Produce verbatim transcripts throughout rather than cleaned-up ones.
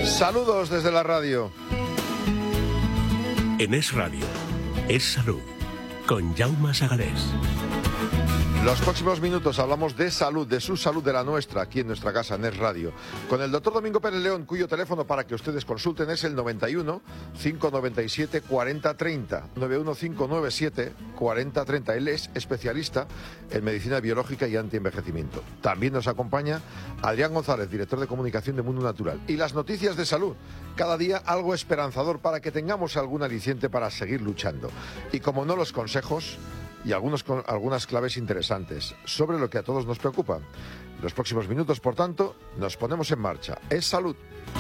Saludos desde la radio. En Es Radio, Es Salud, con Jaume Sagalés. Los próximos minutos hablamos de salud, de su salud, de la nuestra, aquí en nuestra casa, en Es Radio, con el doctor Domingo Pérez León, cuyo teléfono para que ustedes consulten es el noventa y uno, cinco noventa y siete, cuarenta treinta, noventa y uno, cinco noventa y siete, cuarenta treinta. Él es especialista en medicina biológica y antienvejecimiento. También nos acompaña Adrián González, director de comunicación de Mundo Natural. Y las noticias de salud, cada día algo esperanzador para que tengamos algún aliciente para seguir luchando. Y como no, los consejos y algunos, algunas claves interesantes sobre lo que a todos nos preocupa. Los próximos minutos, por tanto, nos ponemos en marcha. Es salud.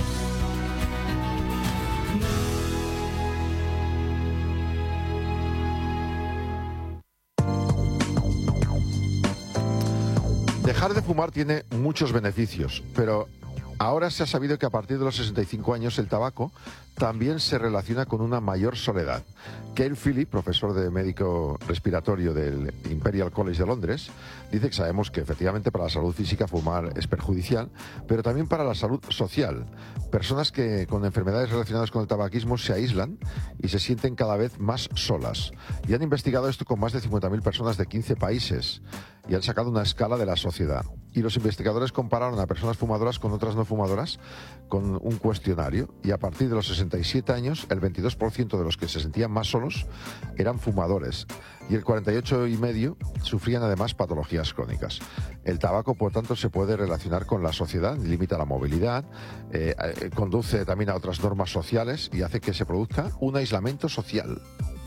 Dejar de fumar tiene muchos beneficios, pero ahora se ha sabido que a partir de los sesenta y cinco años el tabaco también se relaciona con una mayor soledad. Ken Philip, profesor de médico respiratorio del Imperial College de Londres, dice que sabemos que efectivamente para la salud física fumar es perjudicial, pero también para la salud social. Personas que con enfermedades relacionadas con el tabaquismo se aíslan y se sienten cada vez más solas. Y han investigado esto con más de cincuenta mil personas de quince países y han sacado una escala de la sociedad. Y los investigadores compararon a personas fumadoras con otras no fumadoras con un cuestionario, y a partir de los sesenta y siete años el veintidós por ciento de los que se sentían más solos eran fumadores y el cuarenta y ocho coma cinco por ciento sufrían además patologías crónicas. El tabaco, por tanto, se puede relacionar con la sociedad, limita la movilidad, eh, eh, conduce también a otras normas sociales y hace que se produzca un aislamiento social.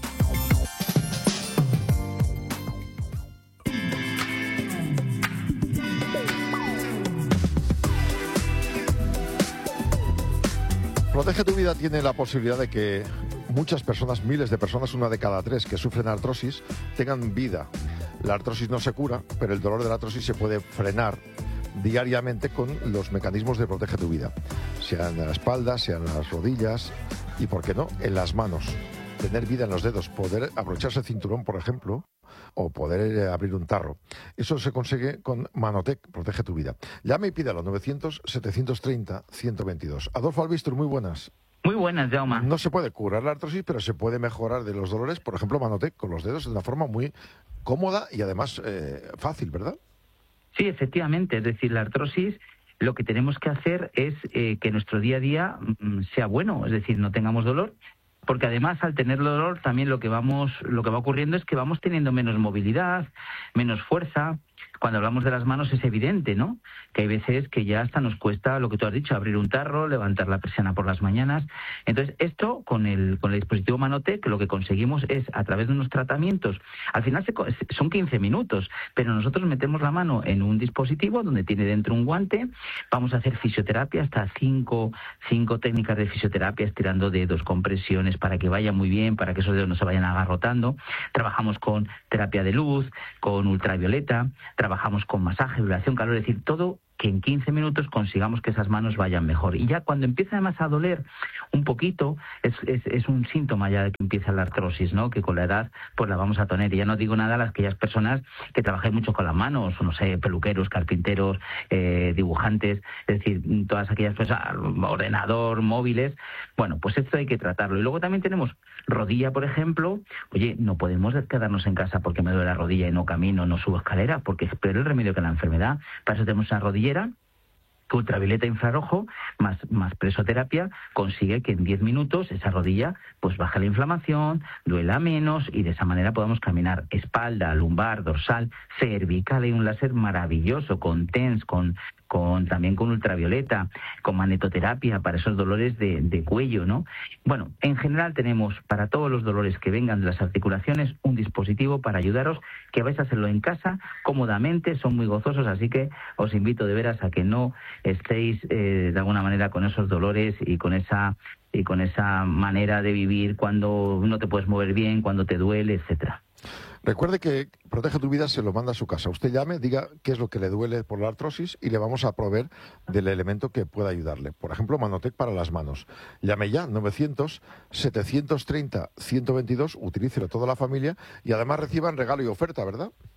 Protege tu Vida tiene la posibilidad de que muchas personas, miles de personas, una de cada tres que sufren artrosis, tengan vida. La artrosis no se cura, pero el dolor de la artrosis se puede frenar diariamente con los mecanismos de Protege tu Vida. Sean en la espalda, sean en las rodillas y, ¿por qué no?, en las manos. Tener vida en los dedos, poder abrocharse el cinturón, por ejemplo, o poder eh, abrir un tarro. Eso se consigue con Manotec, Protege tu Vida. Llame y pídalo, novecientos, setecientos treinta, ciento veintidós. Adolfo Albistur, muy buenas. Muy buenas, Jaume. No se puede curar la artrosis, pero se puede mejorar de los dolores, por ejemplo, Manotec, con los dedos, de una forma muy cómoda y además eh, fácil, ¿verdad? Sí, efectivamente. Es decir, la artrosis, lo que tenemos que hacer es eh, que nuestro día a día mm, sea bueno, es decir, no tengamos dolor. Porque además, al tener dolor, también lo que vamos, lo que va ocurriendo es que vamos teniendo menos movilidad, menos fuerza. Cuando hablamos de las manos es evidente, ¿no?, que hay veces que ya hasta nos cuesta, lo que tú has dicho, abrir un tarro, levantar la persiana por las mañanas. Entonces, esto con el con el dispositivo Manotec lo que conseguimos es, a través de unos tratamientos, al final se, son quince minutos, pero nosotros metemos la mano en un dispositivo donde tiene dentro un guante, vamos a hacer fisioterapia, hasta cinco, cinco técnicas de fisioterapia, estirando dedos, compresiones, para que vaya muy bien, para que esos dedos no se vayan agarrotando. Trabajamos con terapia de luz, con ultravioleta, trabajamos con masaje, vibración, calor, es decir, todo que en quince minutos consigamos que esas manos vayan mejor. Y ya cuando empieza además a doler un poquito, es, es, es un síntoma ya de que empieza la artrosis, ¿no?, que con la edad pues la vamos a tener. Y ya no digo nada a las aquellas personas que trabajáis mucho con las manos, no sé, peluqueros, carpinteros, eh, dibujantes, es decir, todas aquellas personas, ordenador, móviles. Bueno, pues esto hay que tratarlo. Y luego también tenemos rodilla, por ejemplo. Oye, no podemos quedarnos en casa porque me duele la rodilla y no camino, no subo escalera, porque es peor el remedio que la enfermedad. Para eso tenemos una rodillera que ultravioleta infrarrojo más, más presoterapia consigue que en diez minutos esa rodilla pues baje la inflamación, duela menos y de esa manera podamos caminar. Espalda, lumbar, dorsal, cervical, hay un láser maravilloso con TENS, con con también con ultravioleta, con magnetoterapia para esos dolores de, de cuello, ¿no? Bueno, en general tenemos para todos los dolores que vengan de las articulaciones un dispositivo para ayudaros, que vais a hacerlo en casa cómodamente, son muy gozosos, así que os invito de veras a que no estéis eh, de alguna manera con esos dolores y con esa y con esa manera de vivir cuando no te puedes mover bien, cuando te duele, etcétera. Recuerde que Protege tu Vida se lo manda a su casa. Usted llame, diga qué es lo que le duele por la artrosis y le vamos a proveer del elemento que pueda ayudarle. Por ejemplo, Manotec para las manos. Llame ya, novecientos, setecientos treinta, ciento veintidós, utilícelo toda la familia y además reciban regalo y oferta, ¿verdad?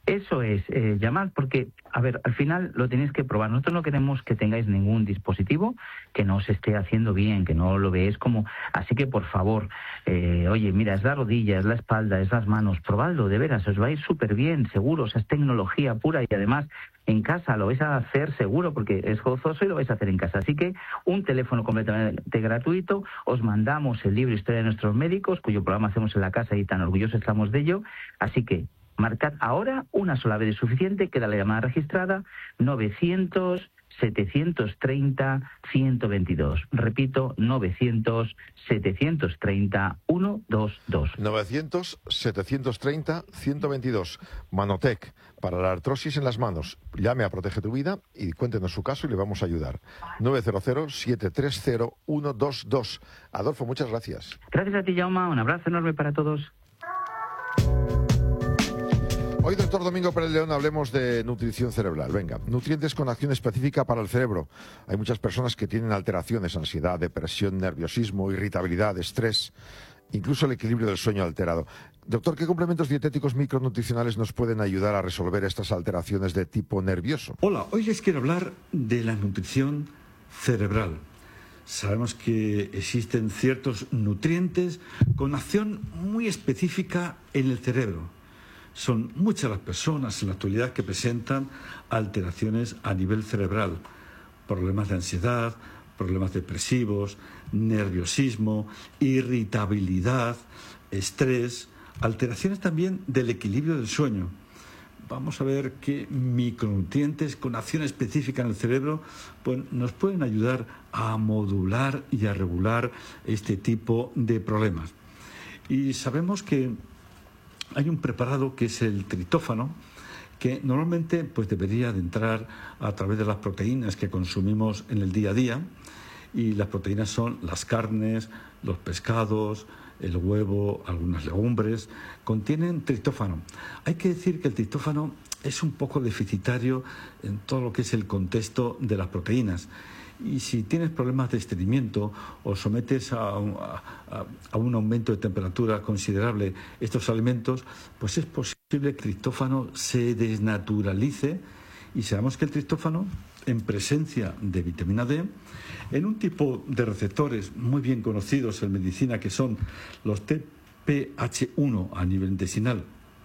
Eso es, eh, llamad, porque, a ver, al final lo tenéis que probar. Nosotros no queremos que tengáis ningún dispositivo que no os esté haciendo bien, que no lo veáis como... Así que, por favor, eh, oye, mira, es la rodilla, es la espalda, es las manos, probadlo, de veras, os va a ir súper bien, seguro, o sea, es tecnología pura y además en casa lo vais a hacer seguro porque es gozoso y lo vais a hacer en casa. Así que un teléfono completamente gratuito, os mandamos el libro Historia de nuestros médicos, cuyo programa hacemos en la casa y tan orgullosos estamos de ello, así que marcad ahora, una sola vez es suficiente, queda la llamada registrada, novecientos, setecientos treinta, ciento veintidós. Repito, novecientos, setecientos treinta, ciento veintidós. novecientos, setecientos treinta, ciento veintidós. Manotec, para la artrosis en las manos. Llame a Protege tu Vida y cuéntenos su caso y le vamos a ayudar. nueve cero cero, siete tres cero, ciento veintidós. Adolfo, muchas gracias. Gracias a ti, Jaume. Un abrazo enorme para todos. Hoy, doctor Domingo Pérez León, hablemos de nutrición cerebral. Venga, nutrientes con acción específica para el cerebro. Hay muchas personas que tienen alteraciones, ansiedad, depresión, nerviosismo, irritabilidad, estrés, incluso el equilibrio del sueño alterado. Doctor, ¿qué complementos dietéticos micronutricionales nos pueden ayudar a resolver estas alteraciones de tipo nervioso? Hola, hoy les quiero hablar de la nutrición cerebral. Sabemos que existen ciertos nutrientes con acción muy específica en el cerebro. Son muchas las personas en la actualidad que presentan alteraciones a nivel cerebral, problemas de ansiedad, problemas depresivos, nerviosismo, irritabilidad, estrés, alteraciones también del equilibrio del sueño. Vamos a ver qué micronutrientes con acción específica en el cerebro pues, nos pueden ayudar a modular y a regular este tipo de problemas. Y sabemos que hay un preparado que es el triptófano, que normalmente pues, debería de entrar a través de las proteínas que consumimos en el día a día. Y las proteínas son las carnes, los pescados, el huevo, algunas legumbres, contienen triptófano. Hay que decir que el triptófano es un poco deficitario en todo lo que es el contexto de las proteínas. Y si tienes problemas de estreñimiento o sometes a un, a, a un aumento de temperatura considerable estos alimentos, pues es posible que el triptófano se desnaturalice y sabemos que el triptófano, en presencia de vitamina D, en un tipo de receptores muy bien conocidos en medicina que son los T P H uno a nivel intestinal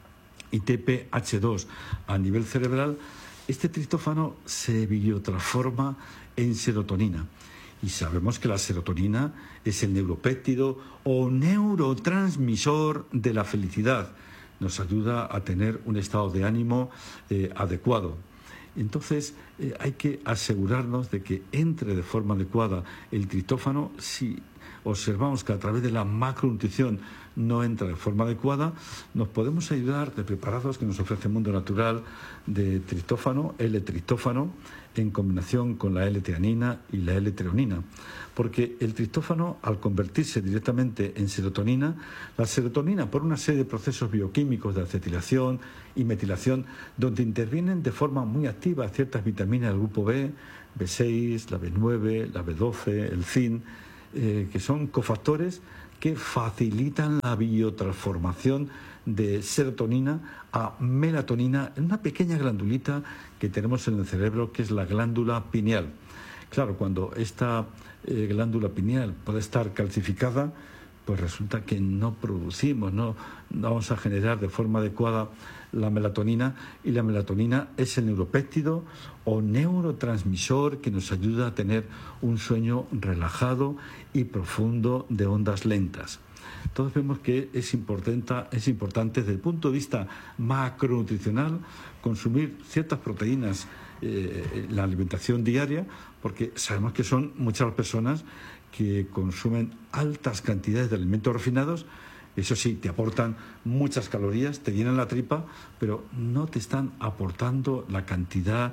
y T P H dos a nivel cerebral, este triptófano se biotransforma en serotonina. Y sabemos que la serotonina es el neuropéptido o neurotransmisor de la felicidad. Nos ayuda a tener un estado de ánimo eh, adecuado. Entonces eh, hay que asegurarnos de que entre de forma adecuada el triptófano. Si observamos que a través de la macronutrición no entra de forma adecuada, nos podemos ayudar de preparados que nos ofrece Mundo Natural de triptófano, L-triptófano, en combinación con la L-teanina y la L-treonina. Porque el triptófano, al convertirse directamente en serotonina, la serotonina, por una serie de procesos bioquímicos de acetilación y metilación, donde intervienen de forma muy activa ciertas vitaminas del grupo B, B seis, la B nueve, la B doce, el zinc, eh, que son cofactores que facilitan la biotransformación de serotonina a melatonina en una pequeña glandulita que tenemos en el cerebro, que es la glándula pineal. Claro, cuando esta eh, glándula pineal puede estar calcificada, pues resulta que no producimos, no, no vamos a generar de forma adecuada la melatonina, y la melatonina es el neuropéptido o neurotransmisor que nos ayuda a tener un sueño relajado y profundo de ondas lentas. Entonces vemos que es importante, es importante desde el punto de vista macronutricional consumir ciertas proteínas eh, en la alimentación diaria, porque sabemos que son muchas las personas que consumen altas cantidades de alimentos refinados. Eso sí, te aportan muchas calorías, te llenan la tripa, pero no te están aportando la cantidad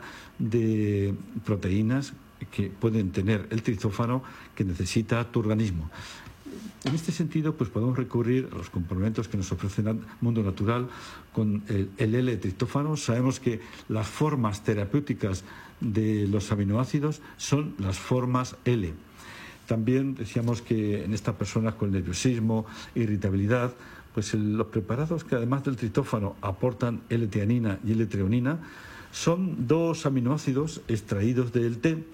de proteínas que pueden tener el triptófano que necesita tu organismo. En este sentido, pues podemos recurrir a los complementos que nos ofrece el Mundo Natural con el, el L-triptófano. Sabemos que las formas terapéuticas de los aminoácidos son las formas L. También decíamos que en estas personas con nerviosismo, irritabilidad, Pues el, los preparados que además del triptófano aportan L-teanina y L-treonina son dos aminoácidos extraídos del té.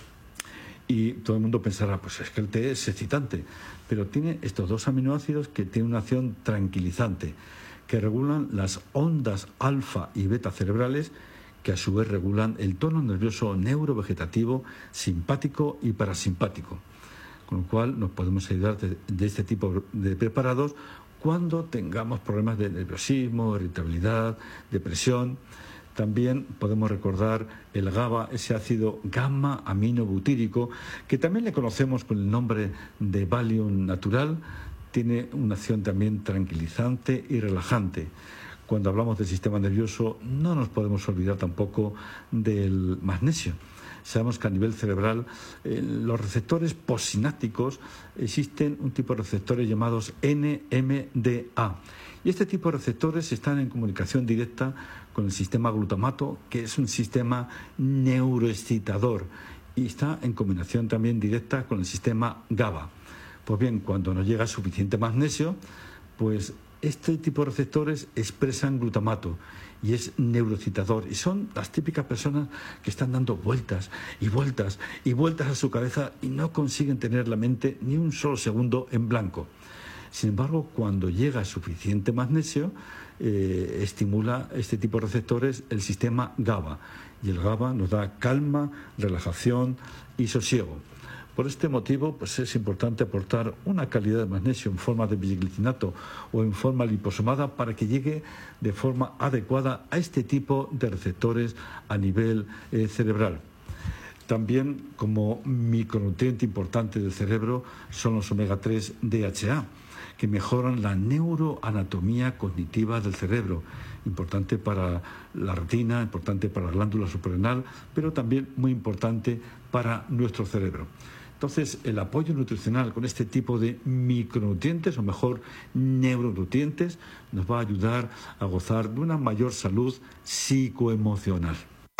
Y todo el mundo pensará, pues es que el té es excitante, pero tiene estos dos aminoácidos que tienen una acción tranquilizante, que regulan las ondas alfa y beta cerebrales, que a su vez regulan el tono nervioso neurovegetativo, simpático y parasimpático. Con lo cual nos podemos ayudar de, de este tipo de preparados cuando tengamos problemas de nerviosismo, irritabilidad, depresión. También podemos recordar el GABA, ese ácido gamma-aminobutírico, que también le conocemos con el nombre de Valium natural. Tiene una acción también tranquilizante y relajante. Cuando hablamos del sistema nervioso, no nos podemos olvidar tampoco del magnesio. Sabemos que a nivel cerebral, eh, los receptores postsinápticos, existen un tipo de receptores llamados N M D A. Y este tipo de receptores están en comunicación directa con el sistema glutamato, que es un sistema neuroexcitador, y está en combinación también directa con el sistema GABA. Pues bien, cuando nos llega suficiente magnesio, pues este tipo de receptores expresan glutamato y es neuroexcitador. Y son las típicas personas que están dando vueltas y vueltas y vueltas a su cabeza y no consiguen tener la mente ni un solo segundo en blanco. Sin embargo, cuando llega suficiente magnesio, eh, estimula este tipo de receptores el sistema GABA. Y el GABA nos da calma, relajación y sosiego. Por este motivo, pues es importante aportar una calidad de magnesio en forma de bisglicinato o en forma liposomada para que llegue de forma adecuada a este tipo de receptores a nivel eh, cerebral. También, como micronutriente importante del cerebro, son los omega tres D H A, que mejoran la neuroanatomía cognitiva del cerebro, importante para la retina, importante para la glándula suprarrenal, pero también muy importante para nuestro cerebro. Entonces, el apoyo nutricional con este tipo de micronutrientes, o mejor, neuronutrientes, nos va a ayudar a gozar de una mayor salud psicoemocional.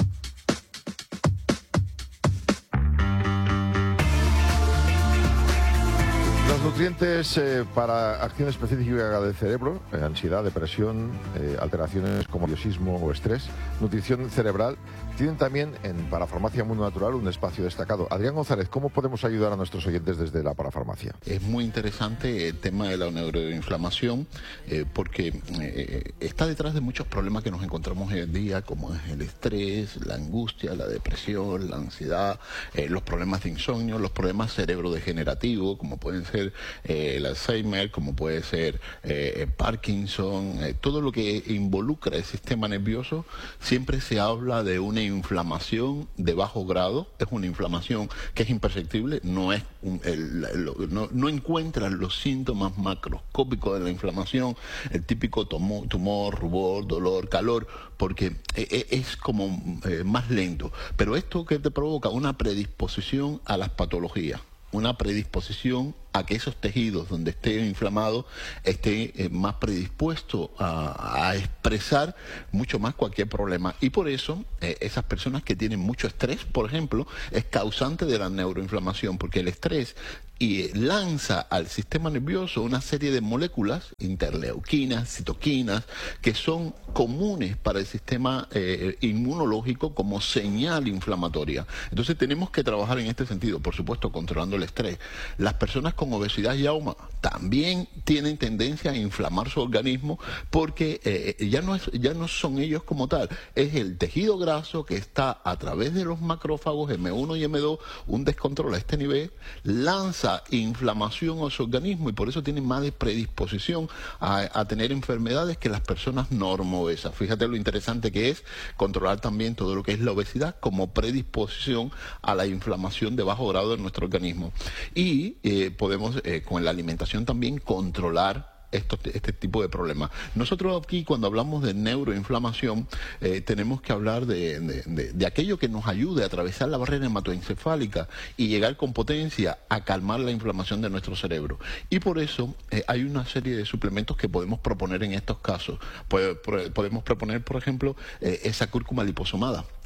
Los nutrientes eh, para acción específica del cerebro, eh, ansiedad, depresión, eh, alteraciones como nerviosismo o estrés, nutrición cerebral, tienen también en Parafarmacia Mundo Natural un espacio destacado. Adrián González, ¿cómo podemos ayudar a nuestros oyentes desde la parafarmacia? Es muy interesante el tema de la neuroinflamación eh, porque eh, está detrás de muchos problemas que nos encontramos hoy en día, como es el estrés, la angustia, la depresión, la ansiedad, eh, los problemas de insomnio, los problemas cerebrodegenerativos, como pueden ser eh, el Alzheimer, como puede ser eh, Parkinson, eh, todo lo que involucra el sistema nervioso. Siempre se habla de una inflamación de bajo grado, es una inflamación que es imperceptible, no es un, el, el, no, no encuentran los síntomas macroscópicos de la inflamación, el típico tumor, tumor rubor, dolor, calor, porque es, es como eh, más lento. Pero esto que te provoca una predisposición a las patologías, una predisposición a que esos tejidos donde esté inflamado estén eh, más predispuestos a, a expresar mucho más cualquier problema. Y por eso eh, esas personas que tienen mucho estrés, por ejemplo, es causante de la neuroinflamación, porque el estrés y eh, lanza al sistema nervioso una serie de moléculas, interleuquinas, citoquinas, que son comunes para el sistema eh, inmunológico como señal inflamatoria. Entonces tenemos que trabajar en este sentido, por supuesto, controlando el estrés. Las personas con obesidad y auma también tienen tendencia a inflamar su organismo porque eh, ya no es, ya no son ellos como tal, es el tejido graso que está a través de los macrófagos eme uno y eme dos, un descontrol a este nivel, lanza inflamación a su organismo y por eso tienen más predisposición a, a tener enfermedades que las personas normobesas. Fíjate lo interesante que es controlar también todo lo que es la obesidad como predisposición a la inflamación de bajo grado en nuestro organismo. Y eh, podemos eh, con la alimentación también controlar Esto, este tipo de problemas. Nosotros aquí cuando hablamos de neuroinflamación eh, tenemos que hablar de, de, de, de aquello que nos ayude a atravesar la barrera hematoencefálica y llegar con potencia a calmar la inflamación de nuestro cerebro. Y por eso eh, hay una serie de suplementos que podemos proponer en estos casos. Pod podemos proponer, por ejemplo, eh, esa cúrcuma liposomada.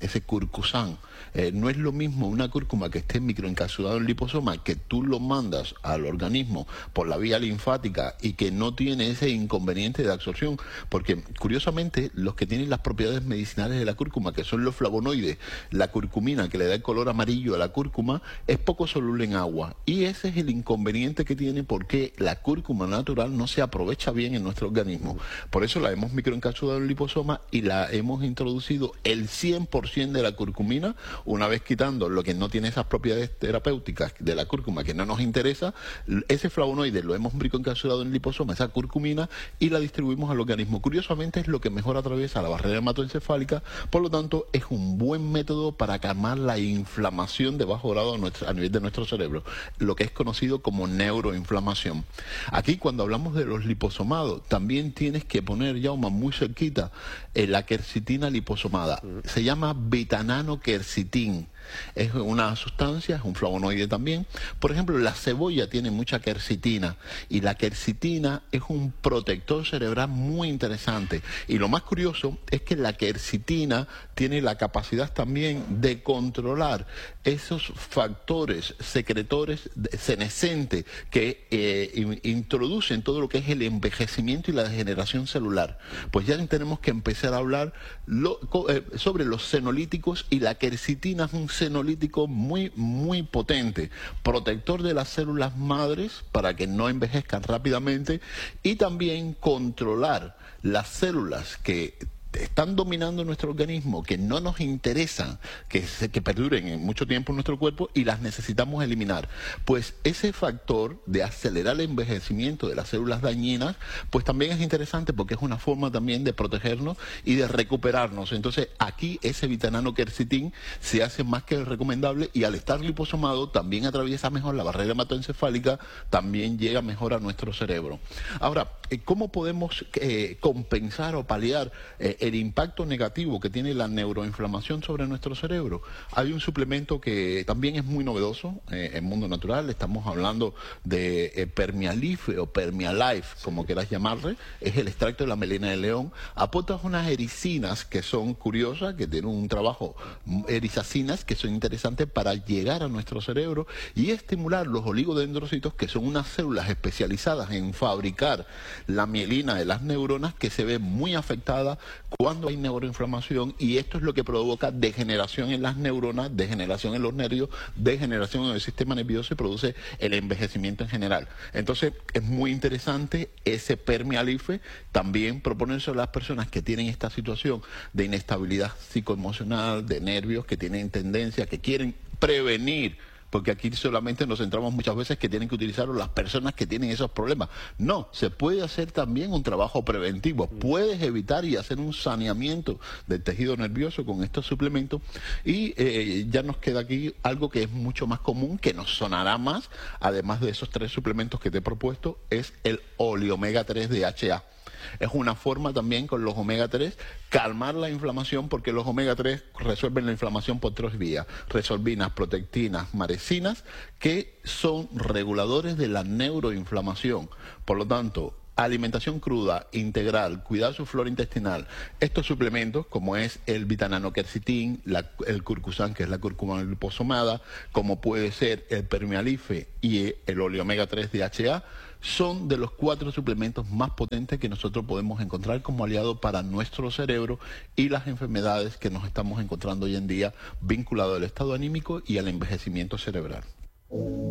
ese curcusán. Eh, no es lo mismo una cúrcuma que esté microencapsulada en liposoma, que tú lo mandas al organismo por la vía linfática y que no tiene ese inconveniente de absorción, porque curiosamente los que tienen las propiedades medicinales de la cúrcuma, que son los flavonoides, la curcumina, que le da el color amarillo a la cúrcuma, es poco soluble en agua, y ese es el inconveniente que tiene, porque la cúrcuma natural no se aprovecha bien en nuestro organismo. Por eso la hemos microencapsulado en liposoma y la hemos introducido el cien por ciento de la curcumina, una vez quitando lo que no tiene esas propiedades terapéuticas de la cúrcuma que no nos interesa. Ese flavonoide lo hemos microencapsulado en liposoma, esa curcumina, y la distribuimos al organismo. Curiosamente es lo que mejor atraviesa la barrera hematoencefálica, por lo tanto es un buen método para calmar la inflamación de bajo grado a, nuestro, a nivel de nuestro cerebro, lo que es conocido como neuroinflamación. Aquí, cuando hablamos de los liposomados, también tienes que poner, Jaume, muy cerquita, eh, la quercitina liposomada. Se llama betananoquercitín. Es una sustancia, es un flavonoide también. Por ejemplo, la cebolla tiene mucha quercitina, y la quercitina es un protector cerebral muy interesante. Y lo más curioso es que la quercitina tiene la capacidad también de controlar esos factores secretores senescentes que eh, in, introducen todo lo que es el envejecimiento y la degeneración celular. Pues ya tenemos que empezar a hablar lo, eh, sobre los senolíticos, y la quercitina es un senolítico muy, muy potente, protector de las células madres para que no envejezcan rápidamente, y también controlar las células que están dominando nuestro organismo, que no nos interesan que, se, que perduren en mucho tiempo en nuestro cuerpo, y las necesitamos eliminar. Pues ese factor de acelerar el envejecimiento de las células dañinas, pues también es interesante, porque es una forma también de protegernos y de recuperarnos. Entonces aquí ese betananoquercitín se hace más que recomendable, y al estar liposomado también atraviesa mejor la barrera hematoencefálica, también llega mejor a nuestro cerebro. Ahora, ¿cómo podemos eh, compensar o paliar eh, el impacto negativo que tiene la neuroinflamación sobre nuestro cerebro? Hay un suplemento que también es muy novedoso eh, en Mundo Natural. Estamos hablando de eh, Permialife o Permialife, como quieras llamarle. Es el extracto de la melena de león. Aporta unas ericinas que son curiosas, que tienen un trabajo, erizacinas, que son interesantes para llegar a nuestro cerebro y estimular los oligodendrocitos, que son unas células especializadas en fabricar la mielina de las neuronas, que se ve muy afectada cuando hay neuroinflamación, y esto es lo que provoca degeneración en las neuronas, degeneración en los nervios, degeneración en el sistema nervioso, y produce el envejecimiento en general. Entonces es muy interesante ese Permialife. También proponérselo a las personas que tienen esta situación de inestabilidad psicoemocional, de nervios, que tienen tendencia, que quieren prevenir, porque aquí solamente nos centramos muchas veces que tienen que utilizarlo las personas que tienen esos problemas. No, se puede hacer también un trabajo preventivo. Puedes evitar y hacer un saneamiento del tejido nervioso con estos suplementos. Y eh, ya nos queda aquí algo que es mucho más común, que nos sonará más, además de esos tres suplementos que te he propuesto, es el oleomega tres D H A. Es una forma también, con los omega tres, calmar la inflamación, porque los omega tres resuelven la inflamación por tres vías: resorbinas, protectinas, marecinas, que son reguladores de la neuroinflamación. Por lo tanto, alimentación cruda, integral, cuidar su flora intestinal. Estos suplementos, como es el betananoquercitín, la, el curcusán, que es la cúrcuma liposomada, como puede ser el Permialife y el oleomega tres D H A, son de los cuatro suplementos más potentes que nosotros podemos encontrar como aliado para nuestro cerebro y las enfermedades que nos estamos encontrando hoy en día, vinculadas al estado anímico y al envejecimiento cerebral.